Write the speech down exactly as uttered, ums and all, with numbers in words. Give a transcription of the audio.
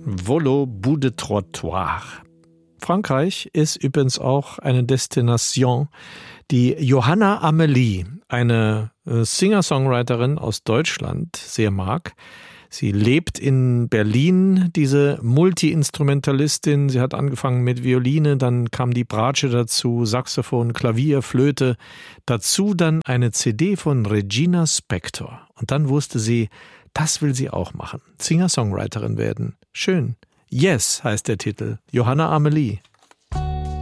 Volo Bout de Trottoir. Frankreich ist übrigens auch eine Destination, die Johanna Amelie, eine Singer-Songwriterin aus Deutschland, sehr mag. Sie lebt in Berlin, diese Multi-Instrumentalistin. Sie hat angefangen mit Violine, dann kam die Bratsche dazu, Saxophon, Klavier, Flöte. Dazu dann eine C D von Regina Spektor. Und dann wusste sie, das will sie auch machen. Singer-Songwriterin werden. Schön. Yes heißt der Titel. Johanna Amelie.